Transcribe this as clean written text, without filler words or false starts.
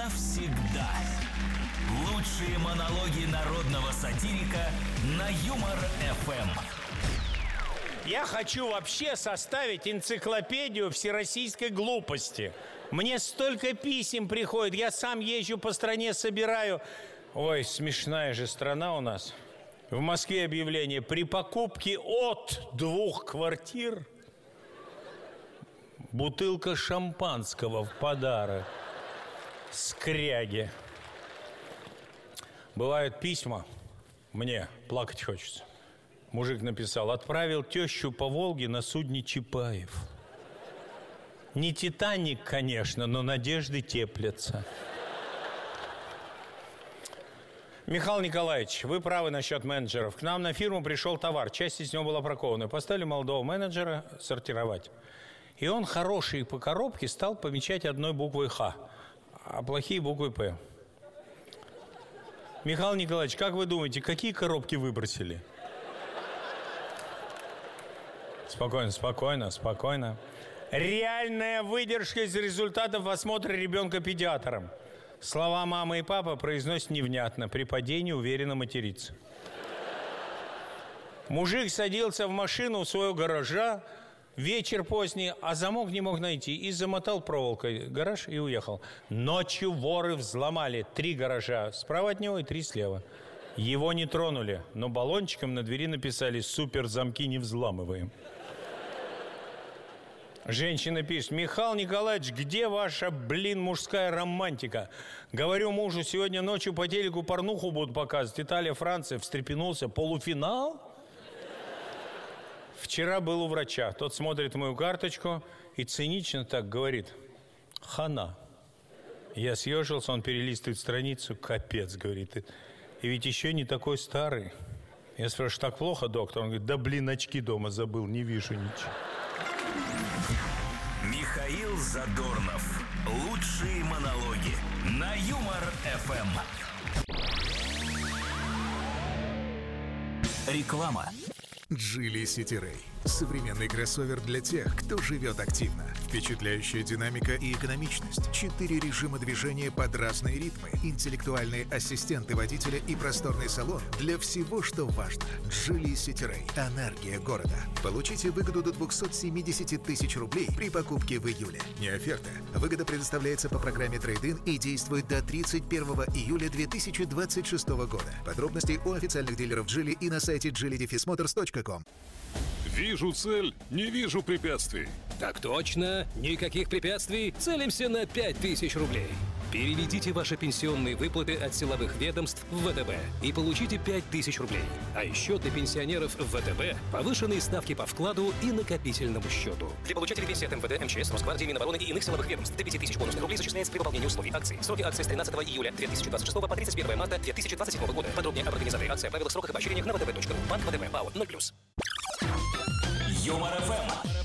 навсегда. Лучшие монологи народного сатирика на Юмор-ФМ. Я хочу вообще составить энциклопедию всероссийской глупости. Мне столько писем приходит, я сам езжу по стране, собираю. Ой, смешная же страна у нас. В Москве объявление: при покупке от 2 квартир бутылка шампанского в подарок. Скряги. Бывают письма, мне плакать хочется. Мужик написал: отправил тещу по Волге на судне Чапаев. Не «Титаник», конечно, но надежды теплятся. Михаил Николаевич, вы правы насчет менеджеров. К нам на фирму пришел товар, часть из него была бракованная. Поставили молодого менеджера сортировать. И он, хороший по коробке, стал помечать одной буквой «Х», а плохие буквой «П». Михаил Николаевич, как вы думаете, какие коробки выбросили? Спокойно, спокойно, спокойно. Реальная выдержка из результатов осмотра ребенка педиатром. Слова мамы и папа произносят невнятно, при падении уверенно матерится. Мужик садился в машину у своего гаража, вечер поздний, а замок не мог найти, и замотал проволокой гараж и уехал. Ночью воры взломали 3 гаража справа от него и 3 слева. Его не тронули, но баллончиком на двери написали: «Супер, замки не взламываем». Женщина пишет: Михаил Николаевич, где ваша, мужская романтика? Говорю мужу, сегодня ночью по телеку порнуху будут показывать. Италия, Франция. Встрепенулся. Полуфинал? Вчера был у врача. Тот смотрит мою карточку и цинично так говорит: хана. Я съежился, он перелистывает страницу. Капец, говорит. И ведь еще не такой старый. Я спрашиваю: так плохо, доктор? Он говорит: да очки дома забыл, не вижу ничего. Михаил Задорнов. Лучшие монологи на Юмор-ФМ. Реклама. Geely City Ray. Современный кроссовер для тех, кто живет активно. Впечатляющая динамика и экономичность. 4 режима движения под разные ритмы. Интеллектуальные ассистенты водителя и просторный салон для всего, что важно. Geely City Ray. Энергия города. Получите выгоду до 270 тысяч рублей при покупке в июле. Не оферта. Выгода предоставляется по программе Trade-in и действует до 31 июля 2026 года. Подробности у официальных дилеров Geely и на сайте geely-motors.com. Вижу цель, не вижу препятствий. Так точно, никаких препятствий, целимся на 5000 рублей. Переведите ваши пенсионные выплаты от силовых ведомств в ВТБ и получите 5000 рублей. А еще для пенсионеров в ВТБ повышенные ставки по вкладу и накопительному счету. Для получателей пенсии от МВД, МЧС, Росгвардии, Минобороны и иных силовых ведомств до 5000 бонусных рублей зачисляется при выполнении условий акции. Сроки акции с 13 июля 2026 по 31 марта 2027 года. Подробнее об организации акции, правила, сроках и поощрениях на vtb.ru. Банк ВТБ, ПАО 0+. Юмор-ФМ.